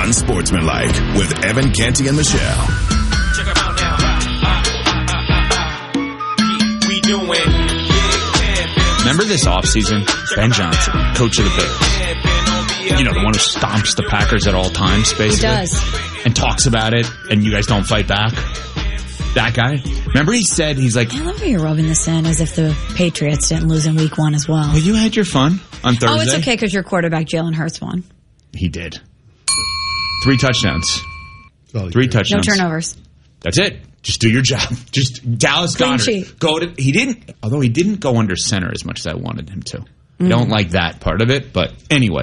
Unsportsmanlike with Evan Canty and Michelle. Check them out now. We doing big camping. Remember this offseason? Ben Johnson, coach of the Bears. You know, the one who stomps the Packers at all times, basically. He does. And talks about it, and you guys don't fight back. That guy. Remember he said, he's like... I love how you're rubbing this in as if the Patriots didn't lose in week 1 as well. Well, you had your fun on Thursday. Oh, it's okay because your quarterback, Jalen Hurts, won. He did. 3 touchdowns. 3 touchdowns. No turnovers. That's it. Just do your job. Just Dallas Clean Goedert. sheet. He didn't go under center as much as I wanted him to. I don't like that part of it, but anyway.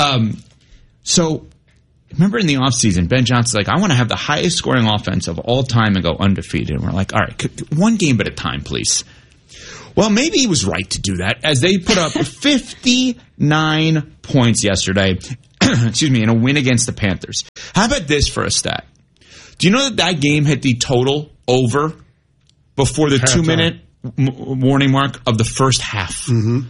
So remember in the offseason, Ben Johnson's like, I want to have the highest scoring offense of all time and go undefeated. And we're like, all right, one game at a time, please. Well, maybe he was right to do that as they put up 59 points yesterday, in a win against the Panthers. How about this for a stat? Do you know that game hit the total over before the 2-minute warning mark of the first half?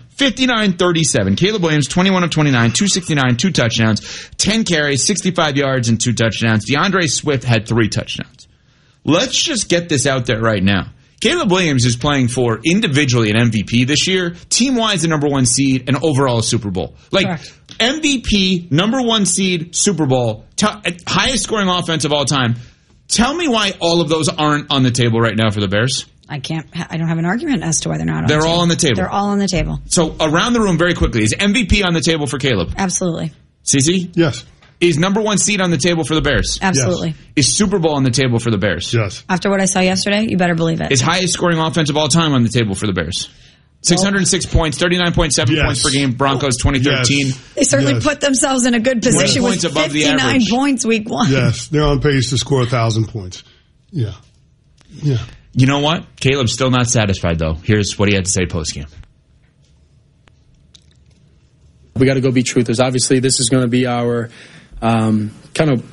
59-37. Caleb Williams, 21 of 29, 269, 2 touchdowns, 10 carries, 65 yards, and 2 touchdowns. DeAndre Swift had 3 touchdowns. Let's just get this out there right now. Caleb Williams is playing for individually an MVP this year, team-wise the number 1 seed, and overall a Super Bowl. Correct. MVP, number 1 seed, Super Bowl, highest scoring offense of all time. Tell me why all of those aren't on the table right now for the Bears. I don't have an argument as to why they're not on They're the table. all on the table. They're all on the table. So around the room very quickly, is MVP on the table for Caleb? Absolutely. CC? Yes. Is number 1 seed on the table for the Bears? Absolutely. Yes. Is Super Bowl on the table for the Bears? Yes. After what I saw yesterday, you better believe it. Is highest scoring offense of all time on the table for the Bears? 606 points, 39.7 points per game. Broncos 2013. Yes. They certainly put themselves in a good position with points above the 59 average. points week 1. Yes. They're on pace to score 1,000 points. Yeah. Yeah. You know what? Caleb's still not satisfied, though. Here's what he had to say postgame. We got to go be truthers. Obviously, this is going to be our kind of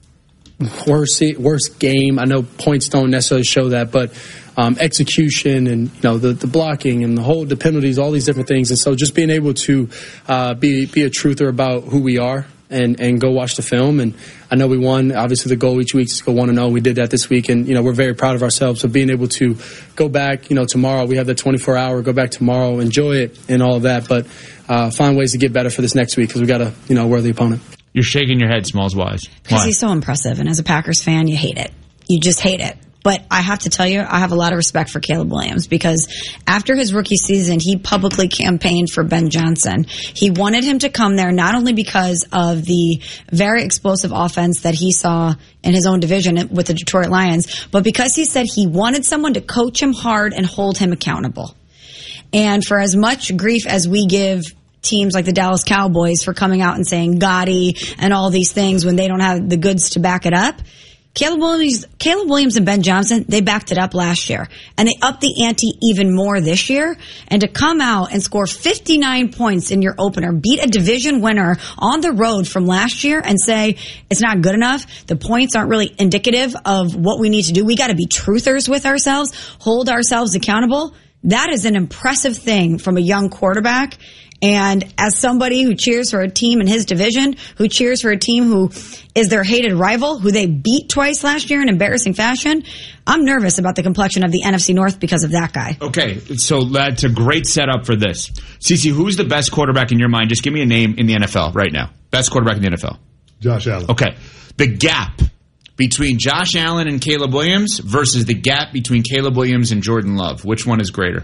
worst game. I know points don't necessarily show that, but execution and the blocking and the penalties, all these different things. And so just being able to be a truther about who we are and go watch the film. And I know we won. Obviously, the goal each week is to go 1-0. We did that this week, and we're very proud of ourselves. So being able to go back, tomorrow, we have the 24-hour. Go back tomorrow, enjoy it, and all of that. But find ways to get better for this next week because we got a worthy opponent. You're shaking your head, Smalls Wise. Because he's so impressive, and as a Packers fan, you hate it. You just hate it. But I have to tell you, I have a lot of respect for Caleb Williams because after his rookie season, he publicly campaigned for Ben Johnson. He wanted him to come there not only because of the very explosive offense that he saw in his own division with the Detroit Lions, but because he said he wanted someone to coach him hard and hold him accountable. And for as much grief as we give teams like the Dallas Cowboys for coming out and saying Gotti and all these things when they don't have the goods to back it up, Caleb Williams and Ben Johnson, they backed it up last year. And they upped the ante even more this year. And to come out and score 59 points in your opener, beat a division winner on the road from last year and say it's not good enough, the points aren't really indicative of what we need to do. We got to be truthers with ourselves, hold ourselves accountable. That is an impressive thing from a young quarterback. And as somebody who cheers for a team in his division, who cheers for a team who is their hated rival, who they beat twice last year in embarrassing fashion, I'm nervous about the complexion of the NFC North because of that guy. Okay, so that's a great setup for this. Cece, who's the best quarterback in your mind? Just give me a name in the NFL right now. Best quarterback in the NFL. Josh Allen. Okay. The gap between Josh Allen and Caleb Williams versus the gap between Caleb Williams and Jordan Love. Which one is greater?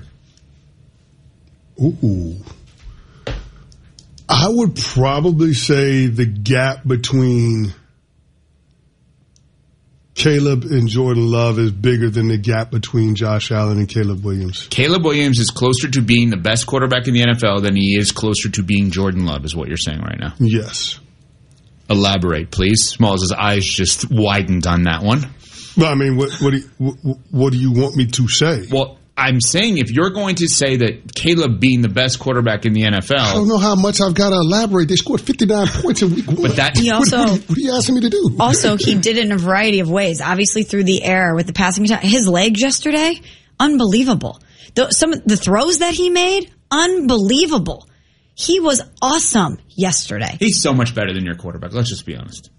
Ooh. I would probably say the gap between Caleb and Jordan Love is bigger than the gap between Josh Allen and Caleb Williams. Caleb Williams is closer to being the best quarterback in the NFL than he is closer to being Jordan Love, is what you're saying right now. Yes. Elaborate, please. Smalls' eyes just widened on that one. Well, I mean, what do you want me to say? Well, I'm saying if you're going to say that Caleb being the best quarterback in the NFL... I don't know how much I've got to elaborate. They scored 59 points in week 1. But that, what are you asking me to do? Also, he did it in a variety of ways. Obviously, through the air with the passing attack. His legs yesterday, unbelievable. Some of the throws that he made, unbelievable. He was awesome yesterday. He's so much better than your quarterback. Let's just be honest.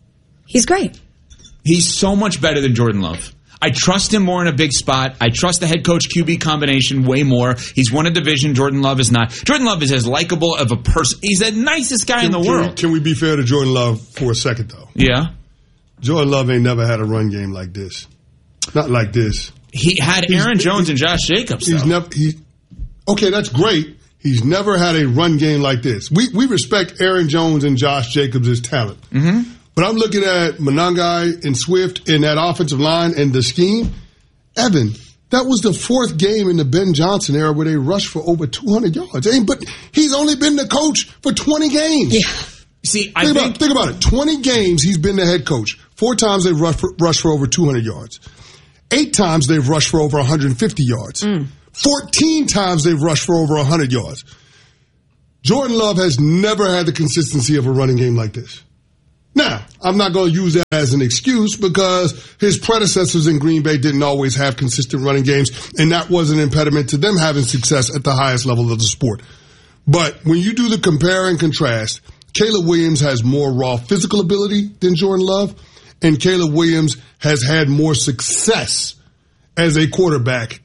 He's great. He's so much better than Jordan Love. I trust him more in a big spot. I trust the head coach QB combination way more. He's won a division. Jordan Love is not. Jordan Love is as likable of a person. He's the nicest guy in the world. Can we be fair to Jordan Love for a second, though? Yeah. Jordan Love ain't never had a run game like this. Not like this. He had Aaron Jones and Josh Jacobs. Okay, that's great. He's never had a run game like this. We respect Aaron Jones and Josh Jacobs' talent. Mm-hmm. But I'm looking at Monangai and Swift in that offensive line and the scheme. Evan, that was the fourth game in the Ben Johnson era where they rushed for over 200 yards. But he's only been the coach for 20 games. Yeah. See, think about it. 20 games he's been the head coach. 4 times they've rushed for over 200 yards. 8 times they've rushed for over 150 yards. 14 times they've rushed for over 100 yards. Jordan Love has never had the consistency of a running game like this. Now, I'm not going to use that as an excuse because his predecessors in Green Bay didn't always have consistent running games, and that was an impediment to them having success at the highest level of the sport. But when you do the compare and contrast, Caleb Williams has more raw physical ability than Jordan Love, and Caleb Williams has had more success as a quarterback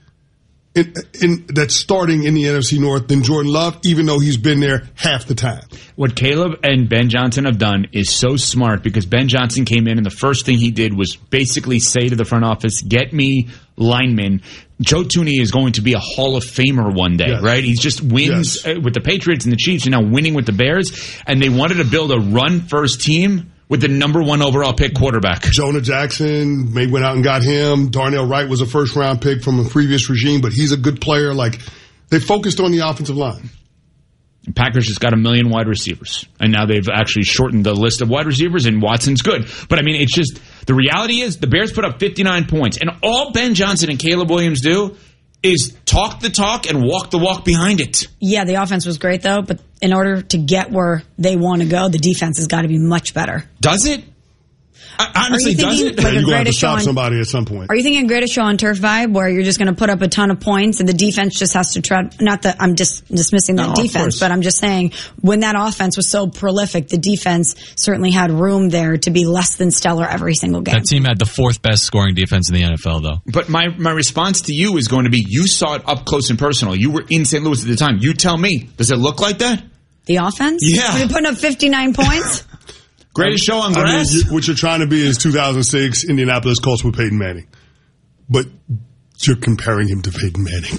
that's starting in the NFC North than Jordan Love, even though he's been there half the time. What Caleb and Ben Johnson have done is so smart because Ben Johnson came in and the first thing he did was basically say to the front office, get me linemen. Joe Thuney is going to be a Hall of Famer one day, right? He just wins with the Patriots and the Chiefs and now winning with the Bears. And they wanted to build a run-first team with the number 1 overall pick quarterback. Jonah Jackson, they went out and got him. Darnell Wright was a first-round pick from a previous regime, but he's a good player. They focused on the offensive line. The Packers just got 1 million wide receivers. And now they've actually shortened the list of wide receivers, and Watson's good. But, it's just, the reality is the Bears put up 59 points. And all Ben Johnson and Caleb Williams do is talk the talk and walk the walk behind it. Yeah, the offense was great, though, but in order to get where they want to go, the defense has got to be much better. Does it? Honestly, does it? You're going to have to stop somebody at some point. Are you thinking Greatest Show on Turf vibe, where you're just going to put up a ton of points and the defense just has to try? Not that I'm just dismissing that defense, but I'm just saying when that offense was so prolific, the defense certainly had room there to be less than stellar every single game. That team had the 4th best scoring defense in the NFL, though. But my response to you is going to be, you saw it up close and personal. You were in St. Louis at the time. You tell me, does it look like that? The offense? Yeah. You're putting up 59 points? Greatest show on grass? What you're trying to be is 2006 Indianapolis Colts with Peyton Manning. But you're comparing him to Peyton Manning.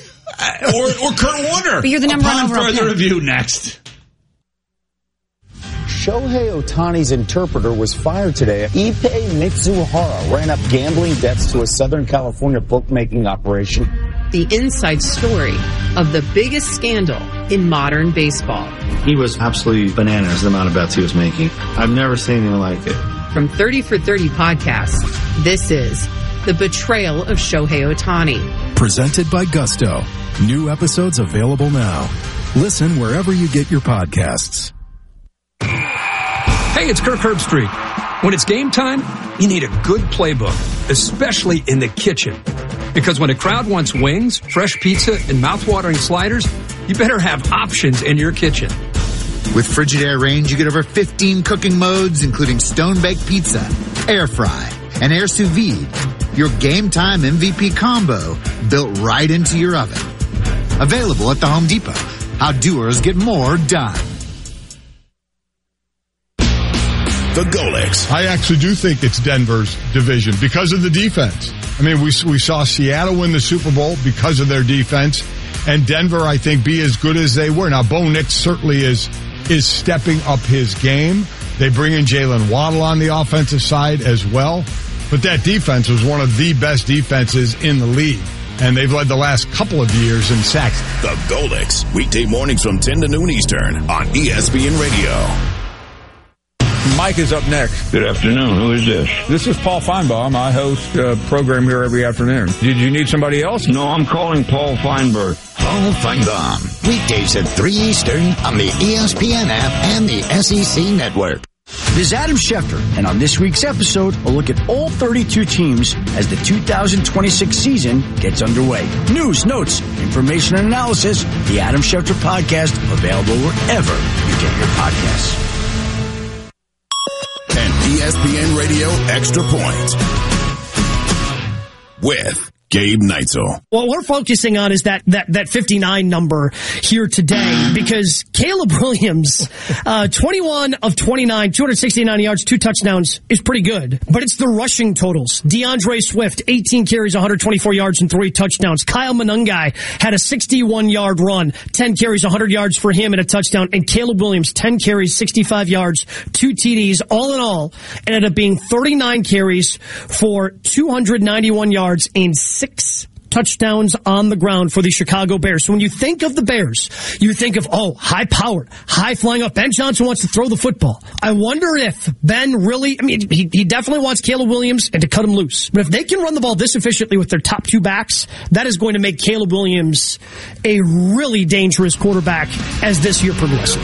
or Kurt Warner. But you're the number 1 overall pick. Further review next. Shohei Ohtani's interpreter was fired today. Ippei Mitsuhara ran up gambling debts to a Southern California bookmaking operation. The inside story of the biggest scandal in modern baseball. He was absolutely bananas, the amount of bets he was making. I've never seen anything like it. From 30 for 30 podcasts, this is The Betrayal of Shohei Ohtani. Presented by Gusto. New episodes available now. Listen wherever you get your podcasts. Hey, it's Kirk Herbstreit. When it's game time, you need a good playbook, especially in the kitchen. Because when a crowd wants wings, fresh pizza, and mouth-watering sliders, you better have options in your kitchen. With Frigidaire range, you get over 15 cooking modes, including stone-baked pizza, air fry, and air sous vide. Your game time MVP combo built right into your oven. Available at the Home Depot. How doers get more done. The Golics. I actually do think it's Denver's division because of the defense. We saw Seattle win the Super Bowl because of their defense, and Denver, I think, be as good as they were. Now, Bo Nix certainly is stepping up his game. They bring in Jalen Waddle on the offensive side as well, but that defense was one of the best defenses in the league, and they've led the last couple of years in sacks. The Golics, weekday mornings from 10 to noon Eastern on ESPN Radio. Mike is up next. Good afternoon. Who is this? This is Paul Feinbaum. I host a program here every afternoon. Did you need somebody else? No, I'm calling Paul Feinberg. Paul Feinbaum. Weekdays at 3 Eastern on the ESPN app and the SEC Network. This is Adam Schefter, and on this week's episode, we'll look at all 32 teams as the 2026 season gets underway. News, notes, information, and analysis. The Adam Schefter Podcast, available wherever you get your podcasts. And ESPN Radio Extra Point with Gabe Neitzel. What we're focusing on is that 59 number here today because Caleb Williams, 21 of 29, 269 yards, 2 touchdowns is pretty good. But it's the rushing totals. DeAndre Swift, 18 carries, 124 yards, and 3 touchdowns. Kyle Monangai had a 61-yard run, 10 carries, 100 yards for him and a touchdown. And Caleb Williams, 10 carries, 65 yards, 2 TDs. All in all, it ended up being 39 carries for 291 yards and 6 touchdowns on the ground for the Chicago Bears. So when you think of the Bears, you think of, high-powered, high-flying up. Ben Johnson wants to throw the football. I wonder if Ben really, he definitely wants Caleb Williams and to cut him loose. But if they can run the ball this efficiently with their top 2 backs, that is going to make Caleb Williams a really dangerous quarterback as this year progresses.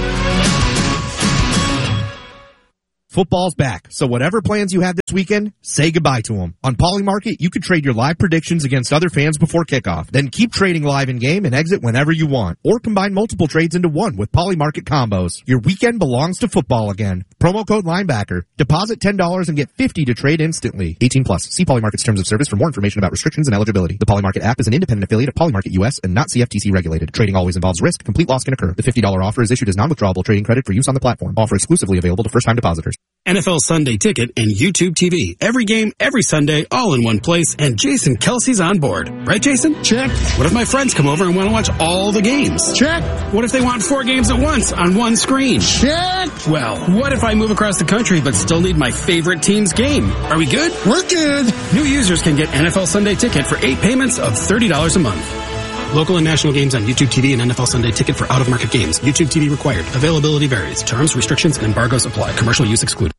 Football's back, so whatever plans you had this weekend, say goodbye to them. On Polymarket, you can trade your live predictions against other fans before kickoff. Then keep trading live in-game and exit whenever you want. Or combine multiple trades into one with Polymarket combos. Your weekend belongs to football again. Promo code Linebacker. Deposit $10 and get $50 to trade instantly. 18 plus. See Polymarket's terms of service for more information about restrictions and eligibility. The Polymarket app is an independent affiliate of Polymarket US and not CFTC regulated. Trading always involves risk. Complete loss can occur. The $50 offer is issued as non-withdrawable trading credit for use on the platform. Offer exclusively available to first-time depositors. NFL Sunday Ticket and YouTube TV. Every game, every Sunday, all in one place, and Jason Kelsey's on board. Right, Jason? Check. What if my friends come over and want to watch all the games? Check. What if they want 4 games at once on one screen? Check. Well, what if I move across the country but still need my favorite team's game? Are we good? We're good. New users can get NFL Sunday Ticket for 8 payments of $30 a month. Local and national games on YouTube TV and NFL Sunday Ticket for out-of-market games. YouTube TV required. Availability varies. Terms, restrictions, and embargoes apply. Commercial use excluded.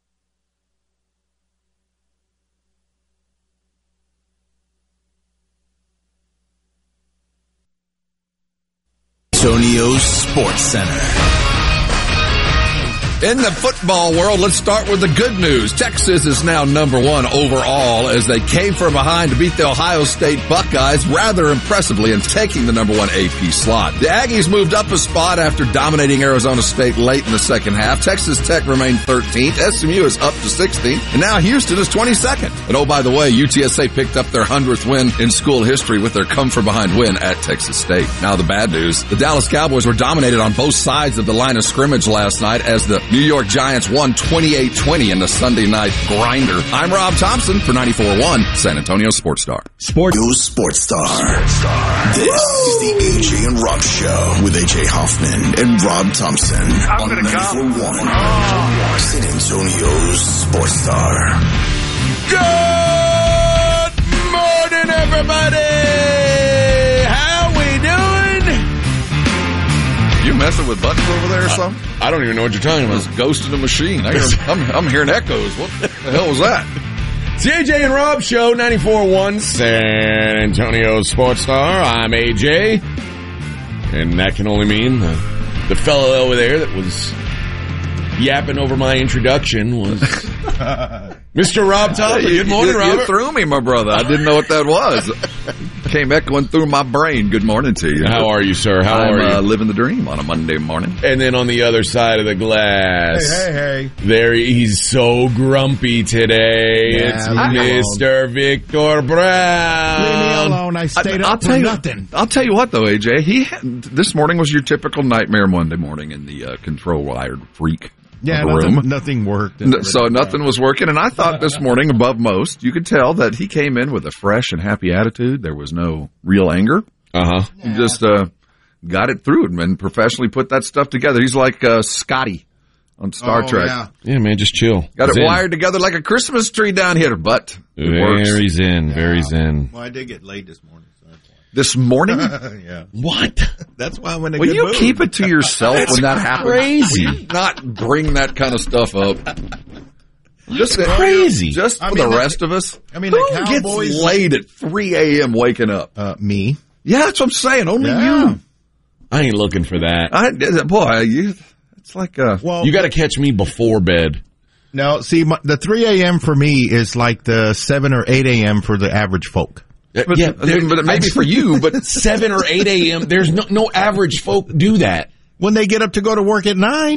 Antonio's Sports Center. In the football world, let's start with the good news. Texas is now number 1 overall as they came from behind to beat the Ohio State Buckeyes rather impressively and taking the number 1 AP slot. The Aggies moved up a spot after dominating Arizona State late in the second half. Texas Tech remained 13th. SMU is up to 16th. And now Houston is 22nd. And oh, by the way, UTSA picked up their 100th win in school history with their come-from-behind win at Texas State. Now the bad news. The Dallas Cowboys were dominated on both sides of the line of scrimmage last night as the New York Giants won 28-20 in the Sunday night grinder. I'm Rob Thompson for 94.1 San Antonio Sports Star. News Sports Star. This is the AJ and Rob Show with AJ Hoffman and Rob Thompson on 94.1 San Antonio's Sports Star. Good morning, everybody! How we doing? You messing with buttons over there or something? I don't even know what you're talking about. It's ghost in the machine. I'm hearing echoes. What the hell was that? It's the AJ and Rob Show, 94.1 San Antonio Sports Star. I'm AJ. And that can only mean the fellow over there that was yapping over my introduction was Mr. Rob Thompson. Good morning, Robert. You threw me, my brother. I didn't know what that was. Came echoing through my brain. Good morning to you. How are you, sir? How are you? Living the dream on a Monday morning. And then on the other side of the glass, hey. There he's so grumpy today. Yeah, it's Mr. Victor Brown. Leave me alone. I stayed up for nothing. I'll tell you what, though, AJ. This morning was your typical nightmare Monday morning in the control-wired freak. Yeah, nothing worked. So nothing was working, and I thought this morning, above most, you could tell that he came in with a fresh and happy attitude. There was no real anger. He just got it through and professionally put that stuff together. He's like Scotty on Star Trek. Yeah, man, just chill. Got it wired together like a Christmas tree down here, but it works. Very zen, very zen. Well, I did get laid this morning. This morning? Yeah. What? That's why I'm in a Will good you mood. keep it to yourself when that happens? Crazy. Will you not bring that kind of stuff up? Just crazy. Just for the rest of us. I mean, who the Cowboys gets laid at 3 a.m. waking up? Me. Yeah, that's what I'm saying. Only you. I ain't looking for that. It's like you got to catch me before bed. No, see, the 3 a.m. for me is like the 7 or 8 a.m. for the average folk. But maybe for you, but 7 or 8 a.m. There's no average folk do that. When they get up to go to work at 9.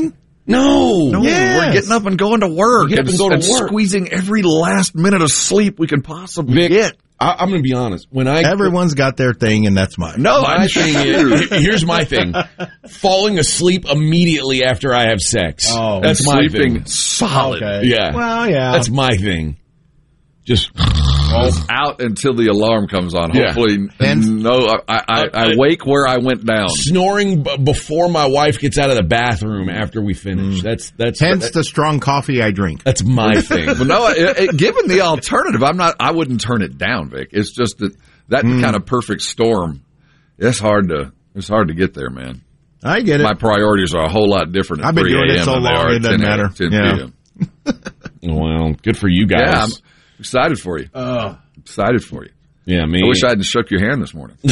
No, Yes. we're getting up and going to work Get up and go to work. squeezing every last minute of sleep we can possibly get. I'm going to be honest. Everyone's got their thing, and that's mine. No, my thing is, here's my thing: falling asleep immediately after I have sex. Oh, that's my sleeping thing. solid. Okay. Yeah. Well, yeah. That's my thing. Just out until the alarm comes on. Yeah. Hopefully, I wake where I went down. Snoring before my wife gets out of the bathroom after we finish. That's Hence the strong coffee I drink. That's my thing. But no, given the alternative, I wouldn't turn it down, Vic. It's just that kind of perfect storm. It's hard to get there, man. I get it. My priorities are a whole lot different. I've been doing it so long, it doesn't matter. 10 Yeah. p.m. Well, good for you guys. Yeah, I'm excited for you. Excited for you. Yeah, me. I wish I hadn't shook your hand this morning.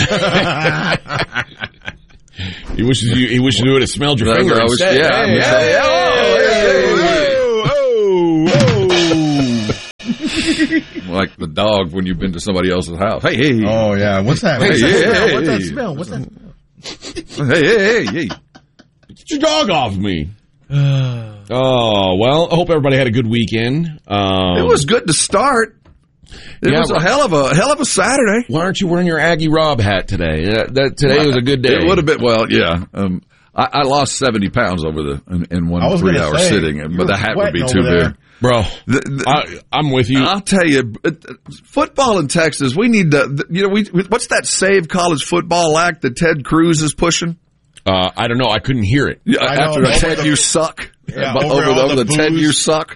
He wishes you would have smelled your finger instead. Like the dog when you've been to somebody else's house. Hey, hey. Oh, yeah. What's that? Hey, What's that smell? What's that smell? Hey. Get your dog off me. Oh, well, I hope everybody had a good weekend. It was good to start. It was a hell of a Saturday. Why aren't you wearing your Aggie Rob hat today? Today was a good day. It would have been, yeah. I lost 70 pounds over in one 3-hour sitting, but the hat would be too big. Bro, I'm with you. I'll tell you, football in Texas, we need to, what's that Save College Football Act that Ted Cruz is pushing? I don't know. I couldn't hear it. After the Ted You Suck. Yeah, over the Ted You Suck.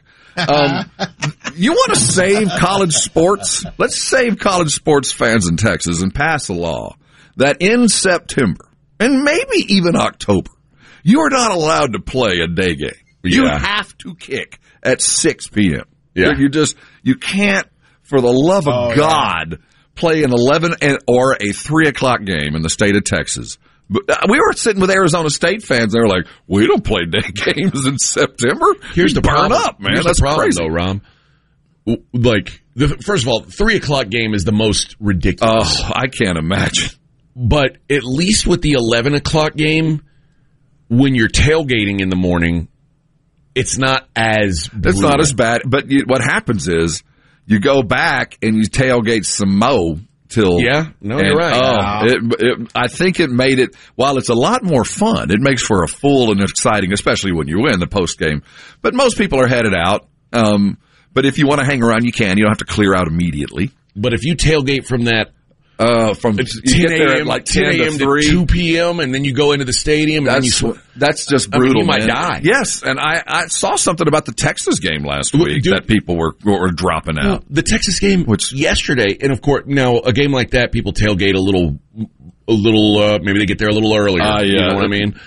You want to save college sports? Let's save college sports fans in Texas and pass a law that in September and maybe even October, you are not allowed to play a day game. You have to kick at 6 p.m. Yeah. You can't, for the love of God, play an 11 or a 3 o'clock game in the state of Texas. But we were sitting with Arizona State fans. They were like, "We don't play day games in September." Here's the burn problem. up, man. Here's That's the problem, crazy, though, Rom. Like, first of all, 3 o'clock game is the most ridiculous. Oh, I can't imagine. But at least with the 11 o'clock game, when you're tailgating in the morning, it's not as brutal. It's not as bad. But what happens is you go back and you tailgate some more. You're right. I think it made it, while it's a lot more fun, it makes for a full and exciting, especially when you win the post game. But most people are headed out. But if you want to hang around, you can. You don't have to clear out immediately. But if you tailgate from that, from 10 a.m. like 10 a.m. to 2 p.m. and then you go into the stadium and that's just brutal. You might man. die. Yes, and I saw something about the Texas game last week that people were dropping out. The Texas game yesterday, and of course now a game like that, people tailgate a little. Maybe they get there a little earlier. You know what I mean?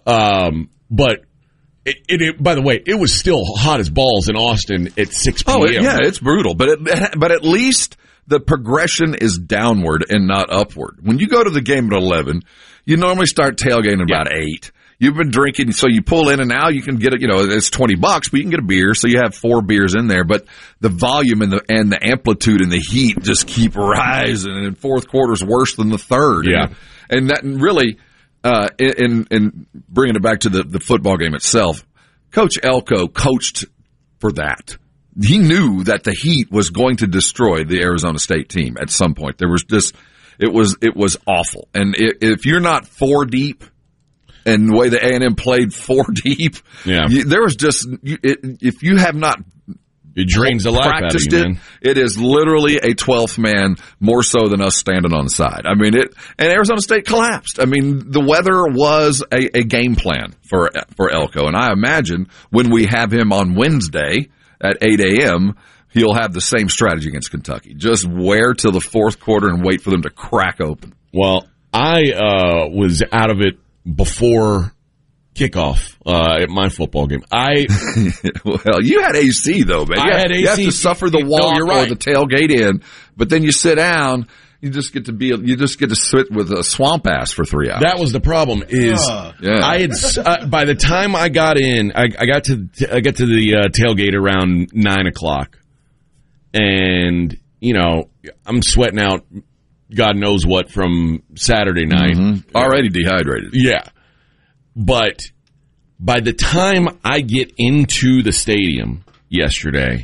But by the way, it was still hot as balls in Austin at 6 p.m. Oh, it's brutal, but at least the progression is downward and not upward. When you go to the game at 11, you normally start tailgating about 8. You've been drinking, so you pull in and now you can get it, it's $20, but you can get a beer, so you have 4 beers in there, but the volume and the amplitude and the heat just keep rising, and fourth quarter's worse than the third. Yeah. And that really, in bringing it back to the football game itself, Coach Elko coached for that. He knew that the heat was going to destroy the Arizona State team at some point. There was just, it was awful. And if you're not 4 deep, and the way the A&M played 4 deep, there was just, if you have not it drains the life out of you, man. It is literally a 12th man, more so than us standing on the side. I mean, and Arizona State collapsed. I mean, the weather was a game plan for Elko. And I imagine when we have him on Wednesday at 8 a.m., he'll have the same strategy against Kentucky. Just wear till the fourth quarter and wait for them to crack open. Well, I was out of it before kickoff at my football game. Well, you had AC though, man. I had AC. You have to suffer the walk you're right. or the tailgate in, but then you sit down. You just get to sit with a swamp ass for 3 hours. That was the problem. I had by the time I got in, I got to the tailgate around 9 o'clock, and I'm sweating out God knows what from Saturday night. Already dehydrated. Yeah, but By the time I get into the stadium yesterday,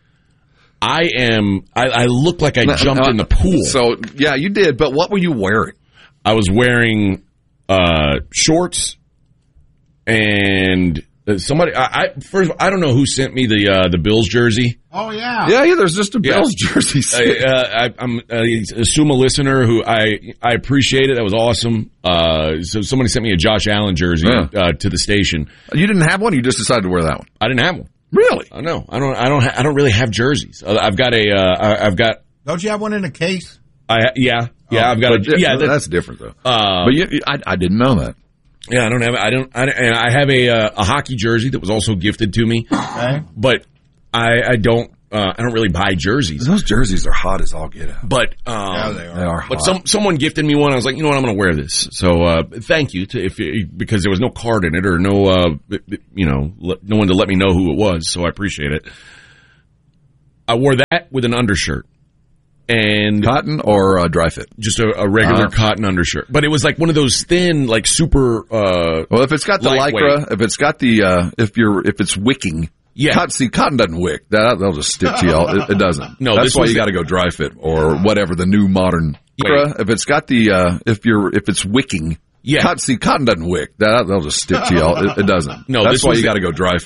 I look like I jumped in the pool. So, yeah, you did, but what were you wearing? I was wearing shorts and somebody. First, I don't know who sent me the Bills jersey. Oh yeah, yeah. There's just a Bills jersey. I'm assume a listener who I appreciate it. That was awesome. So somebody sent me a Josh Allen jersey to the station. You didn't have one. You just decided to wear that one. I didn't have one. Really? No, I don't really have jerseys. I've got I've got. Don't you have one in a case? I've got that's different though. But I didn't know that. Yeah, I have a hockey jersey that was also gifted to me. Okay. But I don't really buy jerseys. Those jerseys are hot as all get out. But they are. They are hot. But someone gifted me one. I was like, you know what, I'm going to wear this. So thank you because there was no card in it or no no one to let me know who it was. So I appreciate it. I wore that with an undershirt. And cotton or dry fit? Just a regular cotton undershirt. But it was like one of those thin, like super. Well, if it's got the Lycra, if it's got the if it's wicking. Yeah. Cotton doesn't wick. They'll just stick to you. It doesn't. No, that's why you got to go dry fit or whatever the new modern. If it's got the if it's wicking. Yeah. Cotton doesn't wick. They'll just stick to you. It doesn't. No, that's why you got to go dry fit.